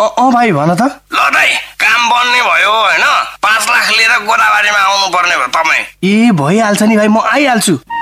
भाइ भन त। ल दाइ काम बन्ने भयो होइन 5 लाख लिएर गोदाबारीमा आउनु पर्ने भयो तपाईँ। ए भइहाल्छ नि भाइ, म आइहाल्छु।